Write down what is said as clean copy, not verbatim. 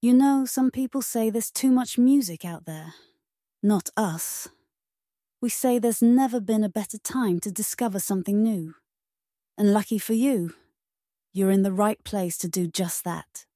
You know, some people say there's too much music out there. Not us. We say there's never been a better time to discover something new. And lucky for you, you're in the right place to do just that.